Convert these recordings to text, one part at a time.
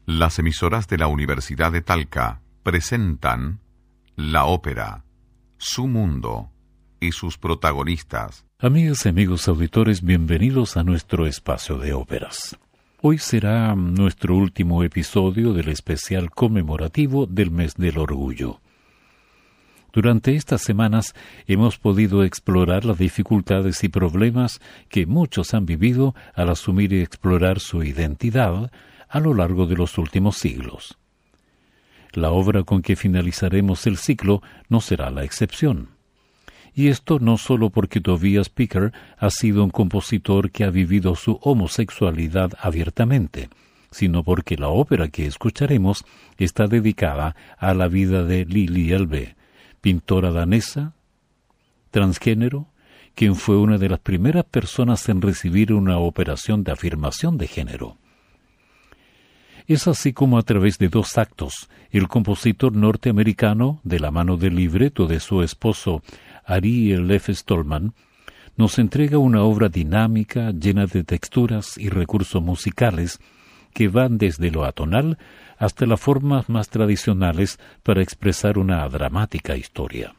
Las emisoras de la Universidad de Talca presentan la ópera, su mundo y sus protagonistas. Amigas y amigos auditores, bienvenidos a nuestro espacio de óperas. Hoy será nuestro último episodio del especial conmemorativo del mes del orgullo. Durante estas semanas hemos podido explorar las dificultades y problemas que muchos han vivido al asumir y explorar su identidad a lo largo de los últimos siglos. La obra con que finalizaremos el ciclo no será la excepción. Y esto no solo porque Tobias Picker ha sido un compositor que ha vivido su homosexualidad abiertamente, sino porque la ópera que escucharemos está dedicada a la vida de Lili Elbe, pintora danesa, transgénero, quien fue una de las primeras personas en recibir una operación de afirmación de género. Es así como a través de 2 actos, el compositor norteamericano, de la mano del libreto de su esposo Ariel F. Stolman, nos entrega una obra dinámica, llena de texturas y recursos musicales que van desde lo atonal hasta las formas más tradicionales para expresar una dramática historia.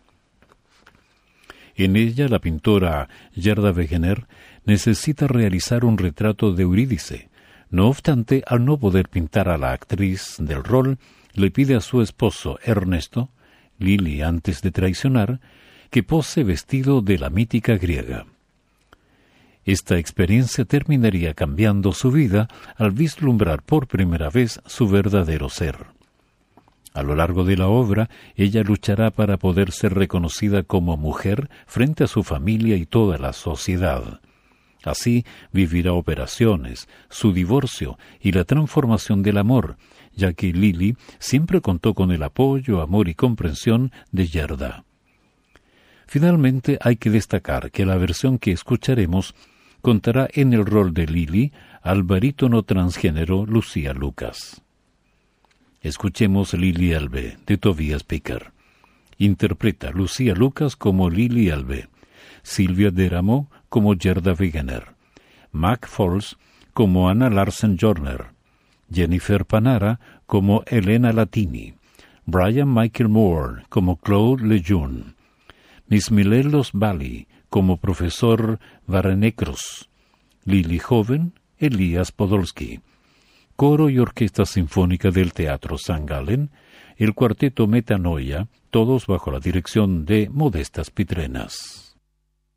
En ella, la pintora Gerda Wegener necesita realizar un retrato de Eurídice. No obstante, al no poder pintar a la actriz del rol, le pide a su esposo Ernesto, Lili antes de traicionar, que pose vestido de la mítica griega. Esta experiencia terminaría cambiando su vida al vislumbrar por primera vez su verdadero ser. A lo largo de la obra, ella luchará para poder ser reconocida como mujer frente a su familia y toda la sociedad. Así vivirá operaciones, su divorcio y la transformación del amor, ya que Lili siempre contó con el apoyo, amor y comprensión de Gerda. Finalmente, hay que destacar que la versión que escucharemos contará en el rol de Lili al barítono transgénero Lucía Lucas. Escuchemos Lili Elbe, de Tobias Picker. Interpreta Lucía Lucas como Lili Elbe, Silvia Deramo como Gerda Wegener, Mac Foles como Anna Larsen-Jorner, Jennifer Panara como Elena Latini, Brian Michael Moore como Claude Lejeune, Mismilelos Bali como profesor Varenekros, Lili Joven, Elías Podolsky, coro y orquesta sinfónica del Teatro St. Gallen, el cuarteto Metanoia, todos bajo la dirección de Modestas Pitrenas.